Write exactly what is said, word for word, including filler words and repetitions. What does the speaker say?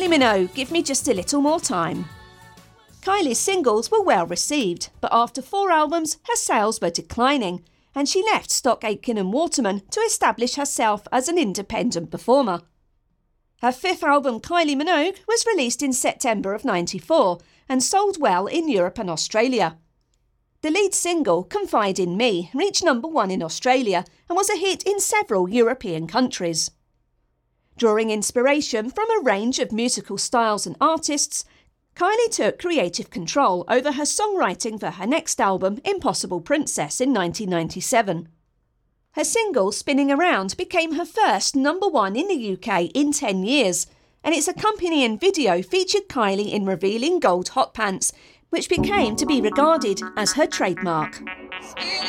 Minogue, give me just a little more time. Kylie's singles were well received, but after four albums, her sales were declining, and she left Stock Aitken and Waterman to establish herself as an independent performer. Her fifth album, Kylie Minogue, was released in September of ninety-four and sold well in Europe and Australia. The lead single, Confide in Me, reached number one in Australia and was a hit in several European countries. Drawing inspiration from a range of musical styles and artists, Kylie took creative control over her songwriting for her next album, Impossible Princess, in nineteen ninety-seven. Her single, Spinning Around, became her first number one in the U K in ten years, and its accompanying video featured Kylie in revealing gold hot pants, which became to be regarded as her trademark.